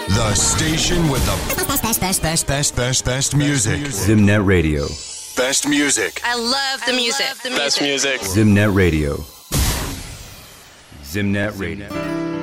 The station with the best music. Zimnet Radio. Best music. I love the music. Best music. Zimnet Radio. Zimnet Radio.